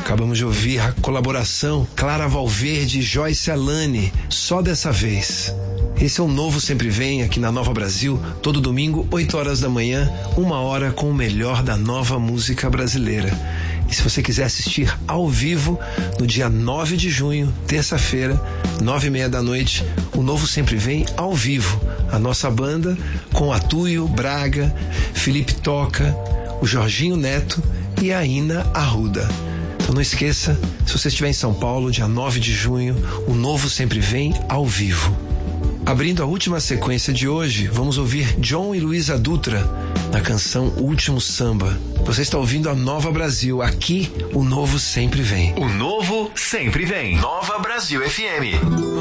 Acabamos de ouvir a colaboração Clara Valverde e Joyce Alane, Só Dessa Vez. Esse é o Novo Sempre Vem, aqui na Nova Brasil, todo domingo, 8 horas da manhã, 1 hora com o melhor da nova música brasileira. E se você quiser assistir ao vivo, no dia 9 de junho, terça-feira, 9h30 da noite, o Novo Sempre Vem ao vivo. A nossa banda com Atuio, Braga, Felipe Toca, o Jorginho Neto e a Ina Arruda. Então não esqueça, se você estiver em São Paulo, dia 9 de junho, o Novo Sempre Vem ao vivo. Abrindo a última sequência de hoje, vamos ouvir John e Luísa Dutra na canção Último Samba. Você está ouvindo a Nova Brasil, aqui o Novo Sempre Vem. O Novo Sempre Vem. Nova Brasil FM.